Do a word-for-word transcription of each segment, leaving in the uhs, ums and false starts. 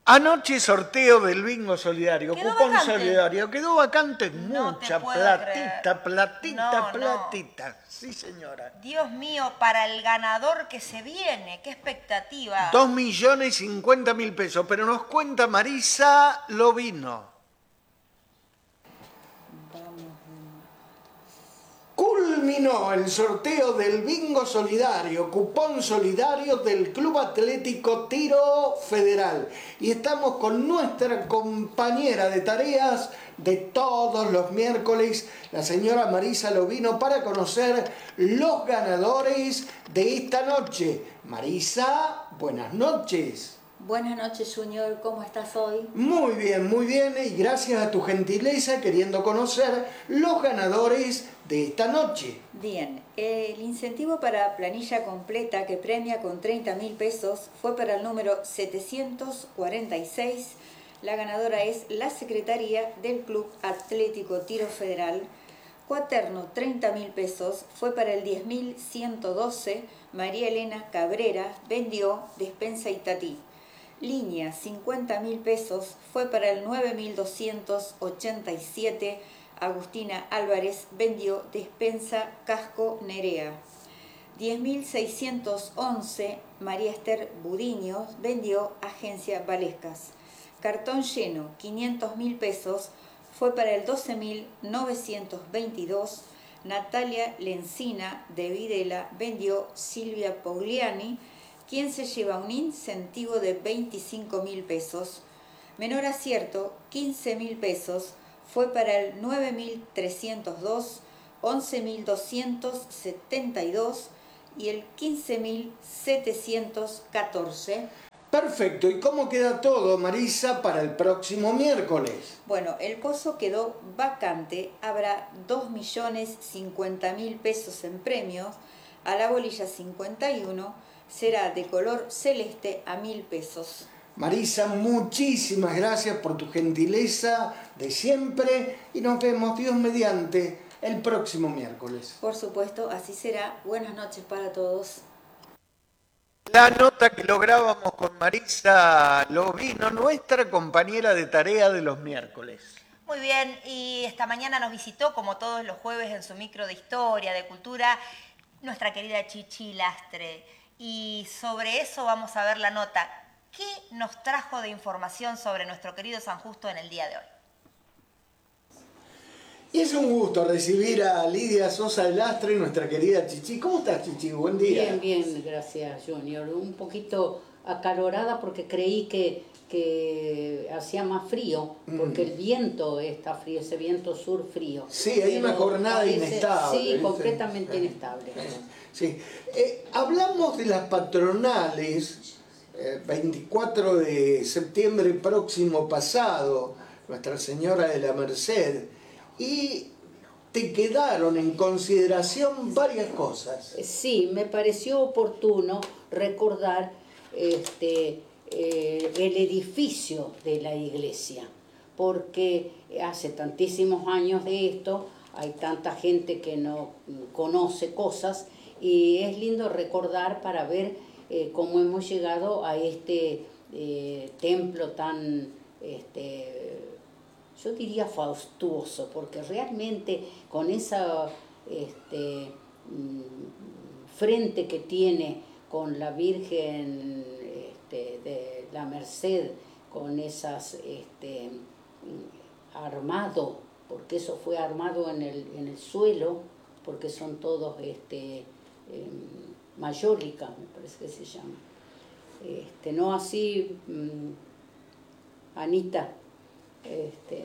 Anoche sorteo del bingo solidario, ¿Quedó cupón vacante? solidario, quedó vacante, No te mucha puedo platita, creer. platita, No, no. platita. Sí, señora. Dios mío, para el ganador que se viene, qué expectativa. Dos millones cincuenta mil pesos, pero nos cuenta Marisa Lovino. Culminó el sorteo del bingo solidario, cupón solidario del Club Atlético Tiro Federal. Y estamos con nuestra compañera de tareas de todos los miércoles, la señora Marisa Lovino, para conocer los ganadores de esta noche. Marisa, buenas noches. Buenas noches, Junior. ¿Cómo estás hoy? Muy bien, muy bien, y gracias a tu gentileza queriendo conocer los ganadores de esta noche. Bien, el incentivo para planilla completa que premia con treinta mil pesos fue para el número setecientos cuarenta y seis. La ganadora es la secretaria del Club Atlético Tiro Federal. Cuaterno, treinta mil pesos, fue para el diez mil ciento doce. María Elena Cabrera vendió Despensa Itatí. Línea, cincuenta mil pesos, fue para el nueve mil doscientos ochenta y siete. Agustina Álvarez vendió Despensa Casco Nerea. diez mil seiscientos once. María Esther Budiño vendió Agencia Valescas. Cartón lleno, quinientos mil pesos, fue para el doce mil novecientos veintidós. Natalia Lencina de Videla vendió Silvia Pauliani, quien se lleva un incentivo de veinticinco mil pesos. Menor acierto, quince mil pesos, fue para el nueve mil trescientos dos, once mil doscientos setenta y dos y el quince mil setecientos catorce. Perfecto, ¿y cómo queda todo, Marisa, para el próximo miércoles? Bueno, el pozo quedó vacante, habrá dos millones cincuenta mil pesos en premios, a la bolilla cincuenta y uno, será de color celeste a mil pesos. Marisa, muchísimas gracias por tu gentileza de siempre y nos vemos, Dios mediante, el próximo miércoles. Por supuesto, así será. Buenas noches para todos. La nota que lográbamos con Marisa Lovino, nuestra compañera de tarea de los miércoles. Muy bien, y esta mañana nos visitó, como todos los jueves en su micro de historia, de cultura, nuestra querida Chichi Lastre. Y sobre eso vamos a ver la nota. ¿Qué nos trajo de información sobre nuestro querido San Justo en el día de hoy? Y es un gusto recibir a Lidia Sosa de Lastre, nuestra querida Chichi. ¿Cómo estás, Chichi? Buen día. Bien, bien, gracias, Junior. Un poquito acalorada porque creí que, que hacía más frío, porque mm. el viento está frío, ese viento sur frío. Sí, hay una jornada parece, inestable. Sí, ¿viste? Completamente sí. inestable. Sí. Eh, hablamos de las patronales, eh, veinticuatro de septiembre próximo pasado, Nuestra Señora de la Merced, y te quedaron en consideración varias cosas. Sí, me pareció oportuno recordar este, eh, el edificio de la iglesia, porque hace tantísimos años de esto, hay tanta gente que no conoce cosas, y es lindo recordar para ver eh, cómo hemos llegado a este eh, templo tan, este, yo diría faustuoso, porque realmente con esa este, frente que tiene con la Virgen este, de la Merced, con esas este, armado, porque eso fue armado en el, en el suelo, porque son todos este, eh, mayólica, me parece que se llama. Este, no así, um, Anita. Este,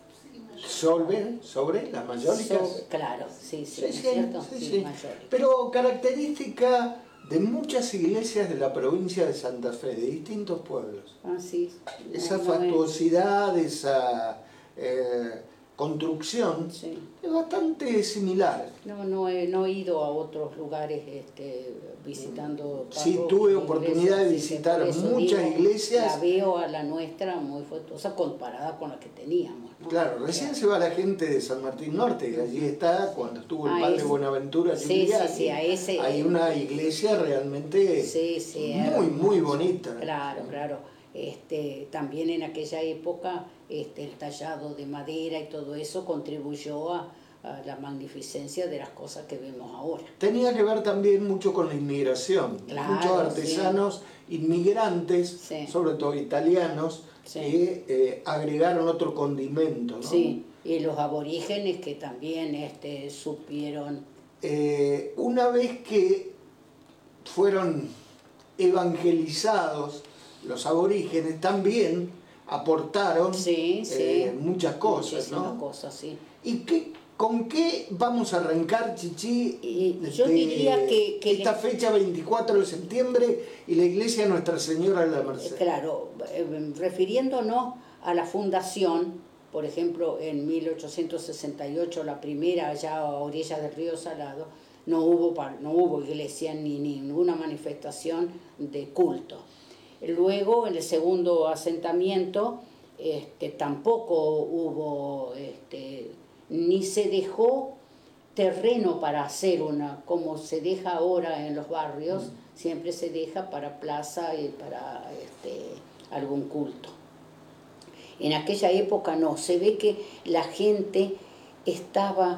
sobre, sobre las mayólicas. So, claro, sí, sí, sí, sí, ¿cierto? sí, Sí, sí. mayólica. Pero característica de muchas iglesias de la provincia de Santa Fe, de distintos pueblos. Ah, sí. Esa No, fastuosidad, no es... esa eh, construcción, sí. Es bastante similar. No, no he, no he ido a otros lugares este, visitando. Sí, tuve oportunidad de visitar muchas digo, iglesias. La veo a la nuestra muy fastuosa comparada con la que teníamos, ¿no? Claro, recién claro. Se va la gente de San Martín Norte, que allí está, cuando estuvo el a padre ese. Buenaventura. Sí, sí, sí, a ese. Hay una iglesia realmente sí, sí, muy, muy bonita. Claro, claro. Este, también en aquella época este, el tallado de madera y todo eso contribuyó a, a la magnificencia de las cosas que vemos ahora. Tenía que ver también mucho con la inmigración. Claro, muchos artesanos sí. inmigrantes, Sí. sobre todo italianos, Sí. que eh, agregaron otro condimento, ¿no? Sí, y los aborígenes que también este, supieron... Eh, una vez que fueron evangelizados los aborígenes, también aportaron Sí, sí. eh, muchas cosas, Muchísimas ¿no? cosas, sí. ¿Y qué, con qué vamos a arrancar, Chichi, Y yo de diría que- que esta le- fecha veinticuatro de septiembre y la iglesia Nuestra Señora de la Merced? Claro, eh, refiriéndonos a la fundación, por ejemplo, en mil ochocientos sesenta y ocho, la primera allá a orillas del río Salado, no hubo, par- no hubo iglesia ni ninguna manifestación de culto. Luego, en el segundo asentamiento, este, tampoco hubo, este, ni se dejó terreno para hacer una, como se deja ahora en los barrios, mm. siempre se deja para plaza y para este, algún culto. En aquella época no, se ve que la gente estaba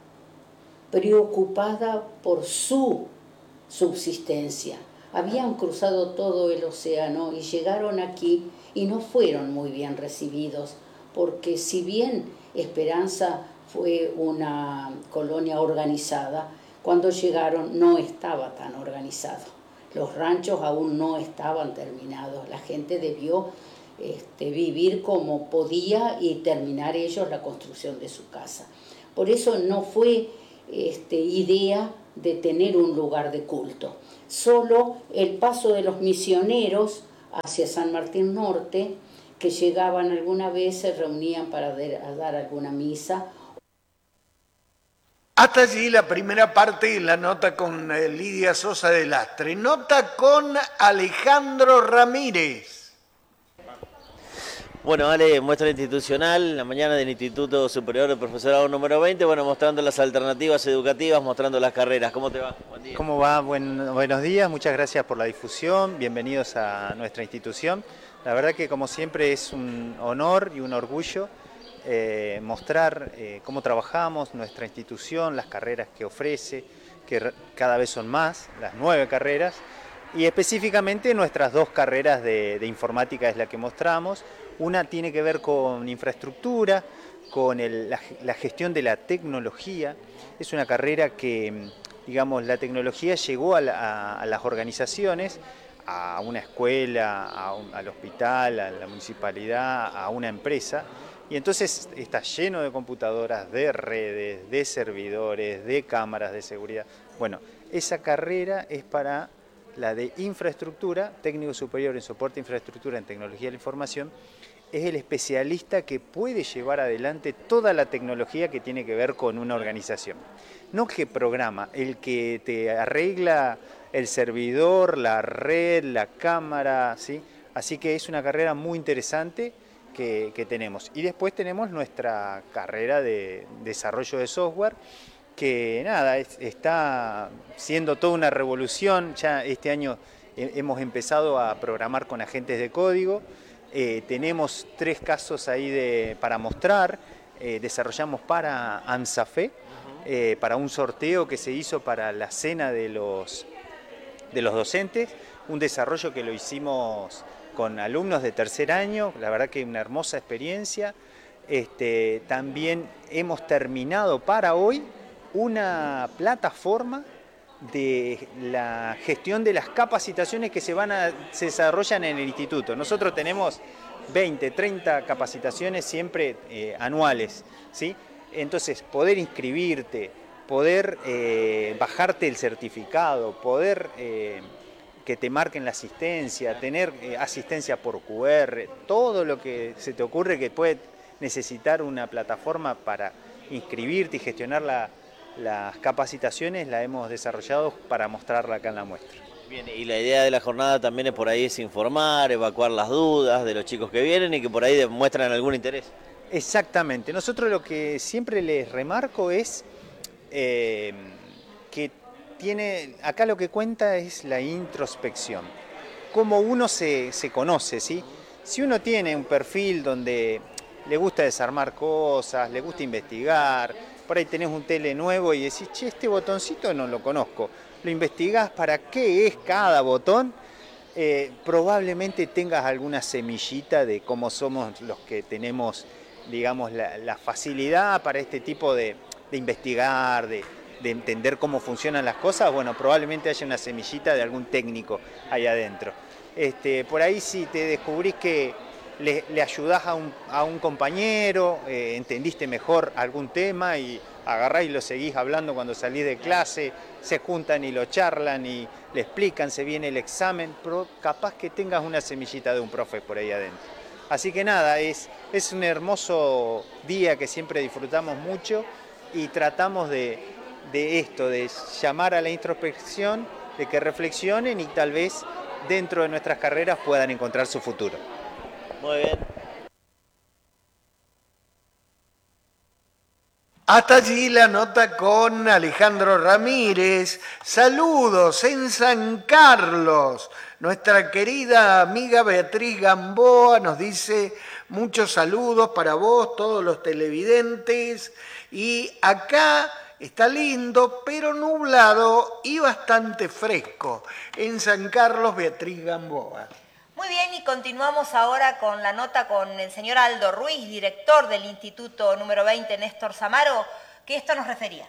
preocupada por su subsistencia. Habían cruzado todo el océano y llegaron aquí y no fueron muy bien recibidos, porque si bien Esperanza fue una colonia organizada, cuando llegaron no estaba tan organizado. Los ranchos aún no estaban terminados, la gente debió este, vivir como podía y terminar ellos la construcción de su casa. Por eso no fue este, idea de tener un lugar de culto. Solo el paso de los misioneros hacia San Martín Norte, que llegaban alguna vez, se reunían para dar alguna misa. Hasta allí la primera parte de la nota con eh, Lidia Sosa de Lastre. Nota con Alejandro Ramírez. Bueno, Ale, muestra institucional, la mañana del Instituto Superior de Profesorado número veinte, bueno, mostrando las alternativas educativas, mostrando las carreras. ¿Cómo te va? Buen día. ¿Cómo va? Buen, buenos días, muchas gracias por la difusión, bienvenidos a nuestra institución. La verdad que como siempre es un honor y un orgullo eh, mostrar eh, cómo trabajamos, nuestra institución, las carreras que ofrece, que cada vez son más, las nueve carreras, y específicamente nuestras dos carreras de, de informática es la que mostramos. Una tiene que ver con infraestructura, con el, la, la gestión de la tecnología. Es una carrera que, digamos, la tecnología llegó a, la, a, a las organizaciones, a una escuela, a un, al hospital, a la municipalidad, a una empresa, y entonces está lleno de computadoras, de redes, de servidores, de cámaras de seguridad. Bueno, esa carrera es para la de infraestructura, técnico superior en soporte de infraestructura en tecnología de la información. Es el especialista que puede llevar adelante toda la tecnología que tiene que ver con una organización. No que programa, el que te arregla el servidor, la red, la cámara, ¿sí? Así que es una carrera muy interesante que, que tenemos. Y después tenemos nuestra carrera de desarrollo de software, que nada, es, está siendo toda una revolución. Ya este año he, hemos empezado a programar con agentes de código. Eh, tenemos tres casos ahí de, para mostrar. Eh, desarrollamos para ANSAFE, eh, para un sorteo que se hizo para la cena de los, de los docentes, un desarrollo que lo hicimos con alumnos de tercer año, la verdad que una hermosa experiencia. Este, también hemos terminado para hoy una plataforma de la gestión de las capacitaciones que se, van a, se desarrollan en el instituto. Nosotros tenemos veinte, treinta capacitaciones siempre eh, anuales, ¿sí? Entonces, poder inscribirte, poder eh, bajarte el certificado, poder eh, que te marquen la asistencia, tener eh, asistencia por Q R, todo lo que se te ocurre que puede necesitar una plataforma para inscribirte y gestionar la Las capacitaciones la hemos desarrollado para mostrarla acá en la muestra. Bien, y la idea de la jornada también es por ahí es informar, evacuar las dudas de los chicos que vienen y que por ahí demuestran algún interés. Exactamente. Nosotros lo que siempre les remarco es eh, que tiene, acá lo que cuenta es la introspección. Cómo uno se, se conoce, ¿sí? Si uno tiene un perfil donde le gusta desarmar cosas, le gusta investigar, por ahí tenés un tele nuevo y decís, che, este botoncito no lo conozco, lo investigás para qué es cada botón, eh, probablemente tengas alguna semillita de cómo somos los que tenemos, digamos, la, la facilidad para este tipo de, de investigar, de, de entender cómo funcionan las cosas. Bueno, probablemente haya una semillita de algún técnico ahí adentro. Este, por ahí si te descubrís que le, le ayudás a un, a un compañero, eh, entendiste mejor algún tema y agarrás y lo seguís hablando cuando salís de clase, se juntan y lo charlan y le explican, se viene el examen, pero capaz que tengas una semillita de un profe por ahí adentro. Así que nada, es, es un hermoso día que siempre disfrutamos mucho y tratamos de, de esto, de llamar a la introspección, de que reflexionen y tal vez dentro de nuestras carreras puedan encontrar su futuro. Muy bien. Hasta allí la nota con Alejandro Ramírez. Saludos en San Carlos. Nuestra querida amiga Beatriz Gamboa nos dice muchos saludos para vos, todos los televidentes. Y acá está lindo, pero nublado y bastante fresco. En San Carlos, Beatriz Gamboa. Muy bien, y continuamos ahora con la nota con el señor Aldo Ruiz, director del Instituto número veinte, Néstor Samaro, que esto nos refería.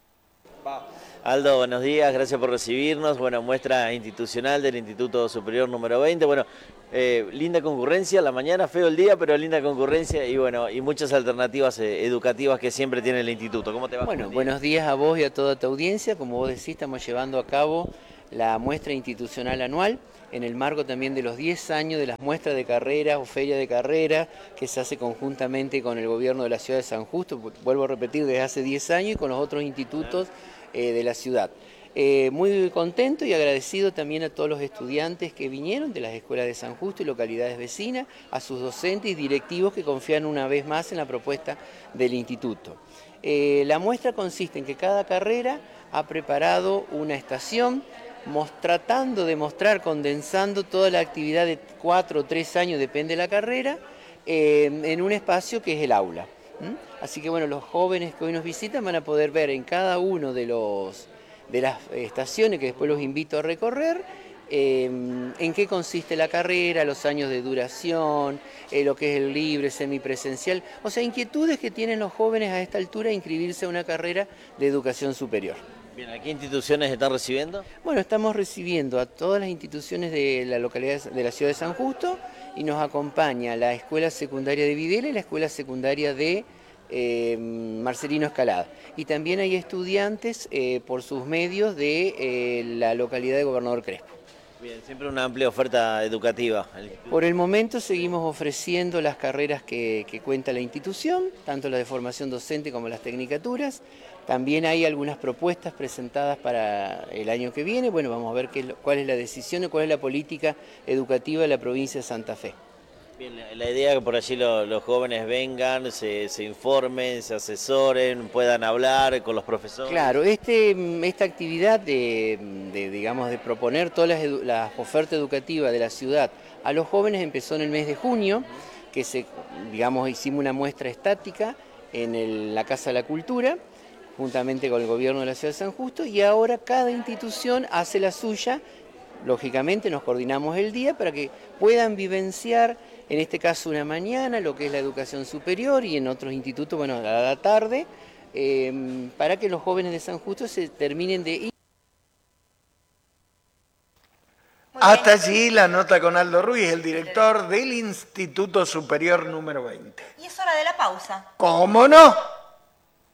Aldo, buenos días, gracias por recibirnos. Bueno, muestra institucional del Instituto Superior número veinte. Bueno, eh, linda concurrencia, la mañana feo el día, pero linda concurrencia y bueno, y muchas alternativas eh, educativas que siempre tiene el Instituto. ¿Cómo te va? Bueno, buenos días a vos y a toda tu audiencia. Como vos decís, estamos llevando a cabo la muestra institucional anual en el marco también de los diez años de las muestras de carrera o feria de carrera que se hace conjuntamente con el gobierno de la ciudad de San Justo, vuelvo a repetir, desde hace diez años y con los otros institutos eh, de la ciudad. Eh, muy contento y agradecido también a todos los estudiantes que vinieron de las escuelas de San Justo y localidades vecinas, a sus docentes y directivos que confían una vez más en la propuesta del instituto. Eh, la muestra consiste en que cada carrera ha preparado una estación tratando de mostrar, condensando toda la actividad de cuatro o tres años, depende de la carrera, eh, en un espacio que es el aula. ¿Mm? Así que bueno, los jóvenes que hoy nos visitan van a poder ver en cada uno de, los, de las estaciones, que después los invito a recorrer, eh, en qué consiste la carrera, los años de duración, eh, lo que es el libre, semipresencial, o sea, inquietudes que tienen los jóvenes a esta altura de inscribirse a una carrera de educación superior. Bien, ¿a qué instituciones están recibiendo? Bueno, estamos recibiendo a todas las instituciones de la localidad de la ciudad de San Justo y nos acompaña la Escuela Secundaria de Videla y la Escuela Secundaria de eh, Marcelino Escalada. Y también hay estudiantes eh, por sus medios de eh, la localidad de Gobernador Crespo. Bien, siempre una amplia oferta educativa. Por el momento seguimos ofreciendo las carreras que, que cuenta la institución, tanto la de formación docente como las tecnicaturas. También hay algunas propuestas presentadas para el año que viene. Bueno, vamos a ver qué, cuál es la decisión y cuál es la política educativa de la provincia de Santa Fe. Bien, la, la idea es que por allí lo, los jóvenes vengan, se, se informen, se asesoren, puedan hablar con los profesores. Claro, este, esta actividad de, de, digamos, de proponer todas las, las ofertas educativas de la ciudad a los jóvenes empezó en el mes de junio, que se, digamos, hicimos una muestra estática en el, la Casa de la Cultura, juntamente con el gobierno de la ciudad de San Justo, y ahora cada institución hace la suya. Lógicamente nos coordinamos el día para que puedan vivenciar, en este caso una mañana, lo que es la educación superior y en otros institutos, bueno, a la tarde, eh, para que los jóvenes de San Justo se terminen de ir. Hasta allí la nota con Aldo Ruiz, el director del Instituto Superior número veinte. Y es hora de la pausa. ¿Cómo no?